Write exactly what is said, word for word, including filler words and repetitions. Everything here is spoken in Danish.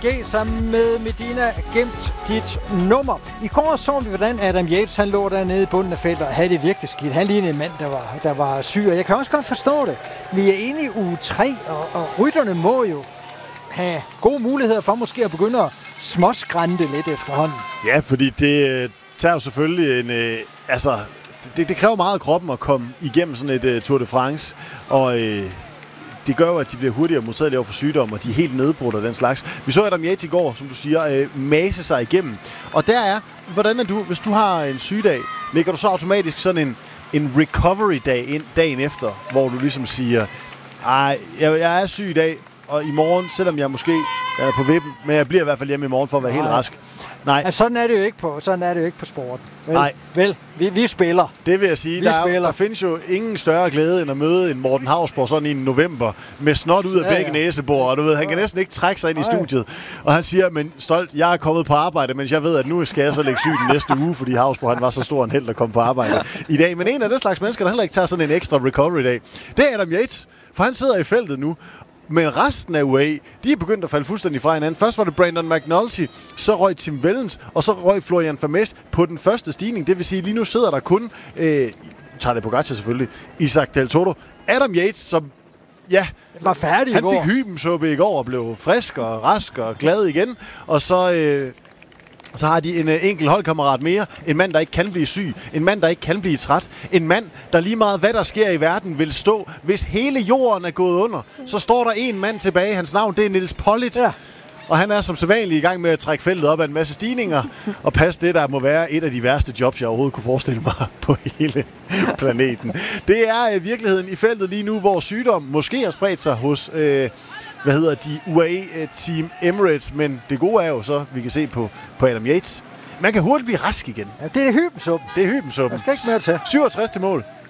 G sammen med Medina gemt dit nummer. I går så vi, hvordan Adam Yates han lå dernede i bunden af feltet og havde det virkelig skidt. Han lignede en mand, der var, der var syg, og jeg kan også godt forstå det. Vi er inde i uge tre, og, og rytterne må jo have gode muligheder for måske at begynde at småskrænte lidt efterhånden. Ja, fordi det tager jo selvfølgelig en... Øh, altså, det, det kræver meget af kroppen at komme igennem sådan et uh, Tour de France, og... Øh, det gør jo, at de bliver hurtigere modtagelige over for sygdom, og de er helt nedbrudt af den slags. Vi så Adam Yates i går, som du siger, øh, mase sig igennem. Og der er, hvordan er du, hvis du har en sygedag, lægger du så automatisk sådan en, en recovery-dag ind dagen efter, hvor du ligesom siger, ej, jeg, jeg er syg i dag, og i morgen, selvom jeg måske er på vippen, men jeg bliver i hvert fald hjemme i morgen for at være Nej. helt rask. Nej. Altså, sådan er det jo ikke på, sådan er det jo ikke på sport. Vel? Nej. Vel, vi, vi spiller. Det vil jeg sige. Vi der, er, spiller. der findes jo ingen større glæde end at møde en Morten Hausborg sådan i en november med snot ud af ja, begge ja. næsebor, og du ved, han kan næsten ikke trække sig ind Nej. i studiet. Og han siger, men stolt, jeg er kommet på arbejde, mens jeg ved, at nu skal jeg så lægge syg den næste uge, fordi Hausborg han var så stor en held at komme på arbejde i dag. Men en af den slags mennesker, der heller ikke tager sådan en ekstra recovery-dag, det er Adam Yates, for han sidder i feltet nu. Men resten af U A E, de er begyndt at falde fuldstændig fra hinanden. Først var det Brandon McNulty, så røg Tim Wellens, og så røg Florian Vermees på den første stigning. Det vil sige, lige nu sidder der kun, øh, Tadej Pogacar selvfølgelig, Isaac Del Toro, Adam Yates, som, ja, var færdig han i går. fik hybensuppe i går og blev frisk og rask og glad igen. Og så... Øh, Så har de en uh, enkelt holdkammerat mere. En mand, der ikke kan blive syg. En mand, der ikke kan blive træt. En mand, der lige meget hvad der sker i verden, vil stå. Hvis hele jorden er gået under, så står der en mand tilbage. Hans navn, det er Niels Pollitt. Ja. Og han er som sædvanlig i gang med at trække feltet op af en masse stigninger. Og passe det, der må være et af de værste jobs, jeg overhovedet kunne forestille mig på hele planeten. Det er uh, virkeligheden i feltet lige nu, hvor sygdom måske har spredt sig hos... Uh, hvad hedder de, U A E-team Emirates, men det gode er jo så, vi kan se på, på Adam Yates. Man kan hurtigt blive rask igen. Ja, det er hybensuppen. Det er hybensuppen. Jeg skal ikke mere til. syvogtres til mål.